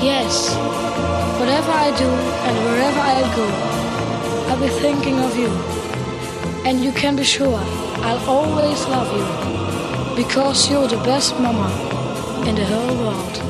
Yes, whatever I do and wherever I go, I'll be thinking of you. And you can be sure I'll always love you, because you're the best mama in the whole world.